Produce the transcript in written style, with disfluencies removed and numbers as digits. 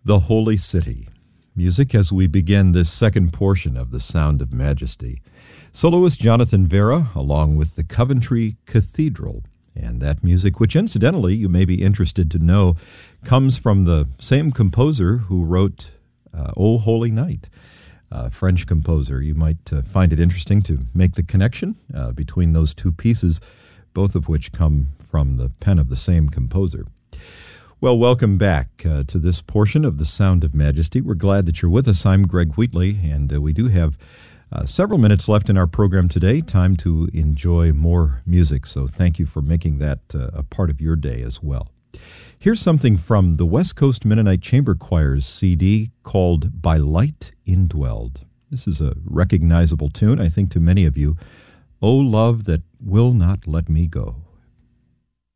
The Holy City. Music as we begin this second portion of The Sound of Majesty. Soloist Jonathan Vera, along with the Coventry Cathedral. And that music, which incidentally you may be interested to know, comes from the same composer who wrote O Holy Night, a French composer. You might find it interesting to make the connection between those two pieces, both of which come from the pen of the same composer. Well, welcome back to this portion of The Sound of Majesty. We're glad that you're with us. I'm Greg Wheatley, and we do have several minutes left in our program today, time to enjoy more music, so thank you for making that a part of your day as well. Here's something from the West Coast Mennonite Chamber Choir's CD called By Light Indwelled. This is a recognizable tune, I think, to many of you. O love that will not let me go.